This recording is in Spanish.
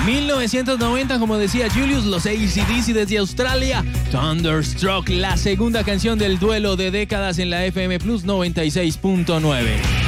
1990, como decía Julius, los AC/DC desde Australia, Thunderstruck, la segunda canción del duelo de décadas en la FM Plus 96.9.